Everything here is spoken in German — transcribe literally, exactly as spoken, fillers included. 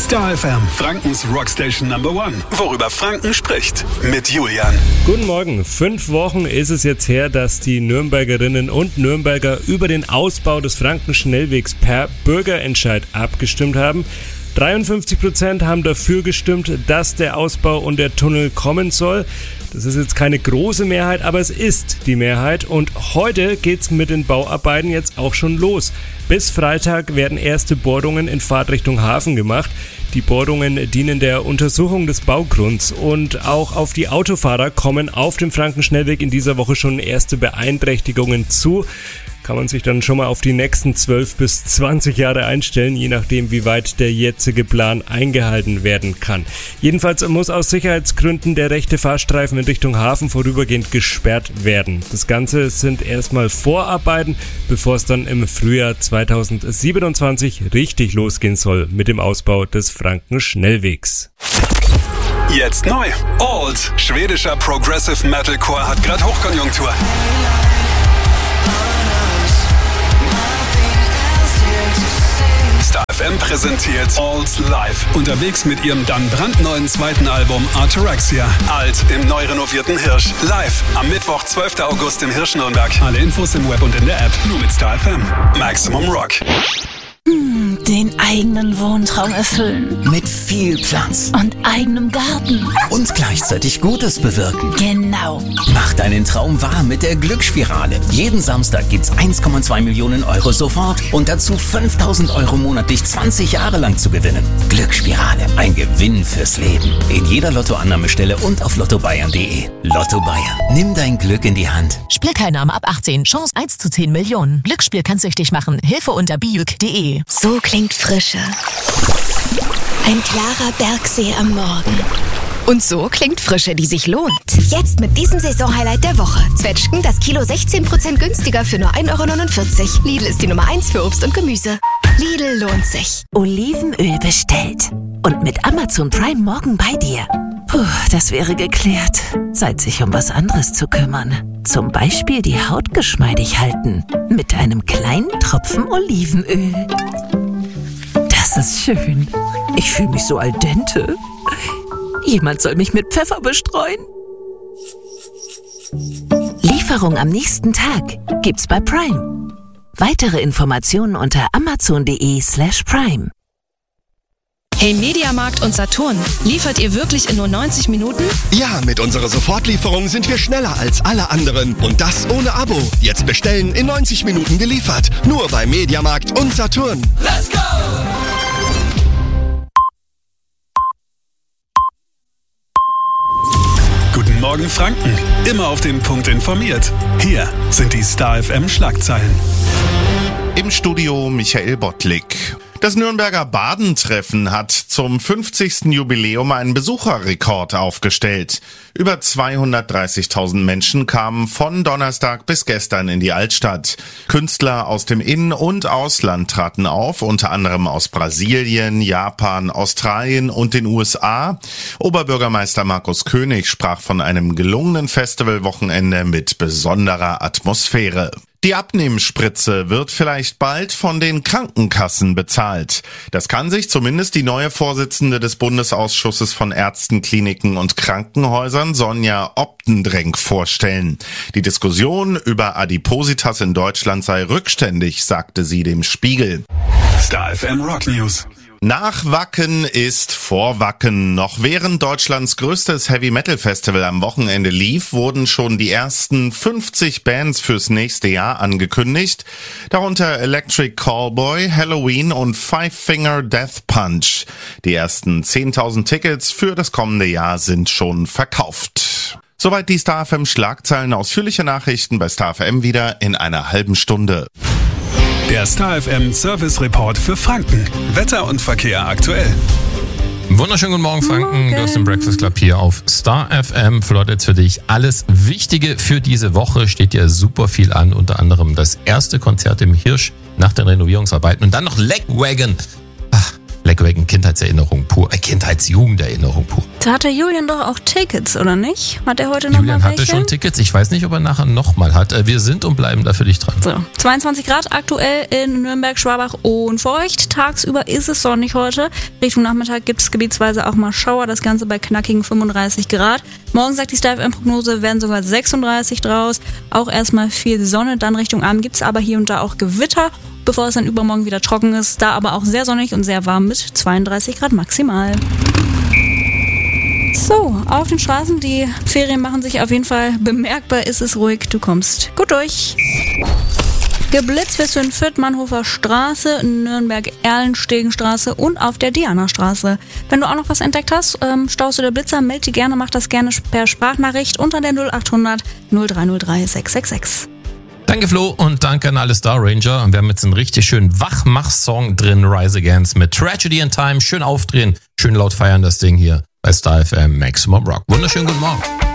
Star F M, Frankens Rockstation Number One. Worüber Franken spricht. Mit Julian. Guten Morgen. Fünf Wochen ist es jetzt her, dass die Nürnbergerinnen und Nürnberger über den Ausbau des Frankenschnellwegs per Bürgerentscheid abgestimmt haben. dreiundfünfzig Prozent haben dafür gestimmt, dass der Ausbau und der Tunnel kommen soll. Das ist jetzt keine große Mehrheit, aber es ist die Mehrheit. Und heute geht's mit den Bauarbeiten jetzt auch schon los. Bis Freitag werden erste Bohrungen in Fahrtrichtung Hafen gemacht. Die Bohrungen dienen der Untersuchung des Baugrunds und auch auf die Autofahrer kommen auf dem Frankenschnellweg in dieser Woche schon erste Beeinträchtigungen zu. Kann man sich dann schon mal auf die nächsten zwölf bis zwanzig Jahre einstellen, je nachdem, wie weit der jetzige Plan eingehalten werden kann. Jedenfalls muss aus Sicherheitsgründen der rechte Fahrstreifen in Richtung Hafen vorübergehend gesperrt werden. Das Ganze sind erstmal Vorarbeiten, bevor es dann im Frühjahr zweitausendsiebenundzwanzig richtig losgehen soll mit dem Ausbau des Frankenschnellwegs. Jetzt neu. Old. Schwedischer Progressive Metalcore hat gerade Hochkonjunktur. Star F M präsentiert Alt live. Unterwegs mit ihrem dann brandneuen zweiten Album Arthurexia. Alt im neu renovierten Hirsch. Live am Mittwoch, zwölften August im Hirsch Nürnberg. Alle Infos im Web und in der App. Nur mit Star F M. Maximum Rock. Hm, den eigenen Wohntraum erfüllen. Mit viel Platz. Und eigenem Garten. Und gleichzeitig Gutes bewirken. Genau. Mach deinen Traum wahr mit der Glücksspirale. Jeden Samstag gibt's eins Komma zwei Millionen Euro sofort und dazu fünftausend Euro monatlich zwanzig Jahre lang zu gewinnen. Glücksspirale. Ein Gewinn fürs Leben. In jeder Lottoannahmestelle und auf lotto bayern punkt de. Lotto Bayern. Nimm dein Glück in die Hand. Spielteilnahme ab achtzehn. Chance eins zu zehn Millionen. Glücksspiel kann süchtig machen. Hilfe unter biuk punkt de. So klingt Frische. Ein klarer Bergsee am Morgen. Und so klingt Frische, die sich lohnt. Jetzt mit diesem Saisonhighlight der Woche. Zwetschgen, das Kilo sechzehn Prozent günstiger für nur ein Euro neunundvierzig. Lidl ist die Nummer eins für Obst und Gemüse. Lidl lohnt sich. Olivenöl bestellt. Und mit Amazon Prime morgen bei dir. Puh, das wäre geklärt. Zeit, sich um was anderes zu kümmern. Zum Beispiel die Haut geschmeidig halten. Mit einem kleinen Tropfen Olivenöl. Das ist schön. Ich fühle mich so al dente. Jemand soll mich mit Pfeffer bestreuen. Lieferung am nächsten Tag gibt's bei Prime. Weitere Informationen unter amazon punkt de slash prime. Hey Mediamarkt und Saturn, liefert ihr wirklich in nur neunzig Minuten? Ja, mit unserer Sofortlieferung sind wir schneller als alle anderen. Und das ohne Abo. Jetzt bestellen, in neunzig Minuten geliefert. Nur bei Mediamarkt und Saturn. Let's go! Guten Morgen Franken. Immer auf den Punkt informiert. Hier sind die Star F M Schlagzeilen. Im Studio Michael Bottlik. Das Nürnberger Badentreffen hat zum fünfzigsten Jubiläum einen Besucherrekord aufgestellt. Über zweihundertdreißigtausend Menschen kamen von Donnerstag bis gestern in die Altstadt. Künstler aus dem In- und Ausland traten auf, unter anderem aus Brasilien, Japan, Australien und den U S A. Oberbürgermeister Markus König sprach von einem gelungenen Festivalwochenende mit besonderer Atmosphäre. Die Abnehmspritze wird vielleicht bald von den Krankenkassen bezahlt. Das kann sich zumindest die neue Vorsitzende des Bundesausschusses von Ärzten, Kliniken und Krankenhäusern, Sonja Optendrenk, vorstellen. Die Diskussion über Adipositas in Deutschland sei rückständig, sagte sie dem Spiegel. Star F M Rock News. Nach Wacken ist vor Wacken. Noch während Deutschlands größtes Heavy-Metal-Festival am Wochenende lief, wurden schon die ersten fünfzig Bands fürs nächste Jahr angekündigt. Darunter Electric Callboy, Halloween und Five Finger Death Punch. Die ersten zehntausend Tickets für das kommende Jahr sind schon verkauft. Soweit die Star F M Schlagzeilen. Ausführliche Nachrichten bei Star F M wieder in einer halben Stunde. Der Star F M Service Report für Franken. Wetter und Verkehr aktuell. Wunderschönen guten Morgen, Franken. Du hast den Breakfast Club hier auf Star F M. Flott jetzt für dich. Alles Wichtige für diese Woche steht dir super viel an. Unter anderem das erste Konzert im Hirsch nach den Renovierungsarbeiten und dann noch Legwagon. Ach, Leckwagen, Kindheitserinnerung pur, äh, Kindheitsjugenderinnerung pur. Da hatte Julian doch auch Tickets, oder nicht? Hat er heute noch Julian mal hatte welche? schon Tickets, ich weiß nicht, ob er nachher nochmal hat. Äh, Wir sind und bleiben da für dich dran. So, zweiundzwanzig Grad aktuell in Nürnberg, Schwabach und feucht. Tagsüber ist es sonnig heute. Richtung Nachmittag gibt es gebietsweise auch mal Schauer. Das Ganze bei knackigen fünfunddreißig Grad. Morgen sagt die Style F M-Prognose, werden sogar sechsunddreißig draus. Auch erstmal viel Sonne. Dann Richtung Abend gibt es aber hier und da auch Gewitter, bevor es dann übermorgen wieder trocken ist. Da aber auch sehr sonnig und sehr warm mit zweiunddreißig Grad maximal. So, auf den Straßen, die Ferien machen sich auf jeden Fall bemerkbar, ist es ruhig, du kommst gut durch. Geblitzt wirst du in Fürth, Mannhofer Straße, Nürnberg, Erlenstegenstraße und auf der Dianastraße. Wenn du auch noch was entdeckt hast, ähm, Staus oder Blitzer, melde dich gerne, mach das gerne per Sprachnachricht unter der null acht hundert null drei null drei sechs sechs sechs. Danke Flo und danke an alle Star Ranger. Und wir haben jetzt einen richtig schönen Wachmach-Song drin, Rise Against mit Tragedy in Time. Schön aufdrehen, schön laut feiern das Ding hier bei Star F M Maximum Rock. Wunderschönen guten Morgen.